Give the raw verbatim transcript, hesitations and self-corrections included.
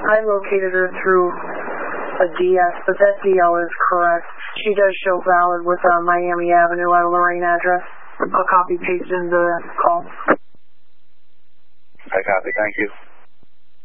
I located her through a D S, but that D L is correct. She does show valid with uh, Miami Avenue at a Lorraine address. I'll copy paste in the call. I copy, thank you.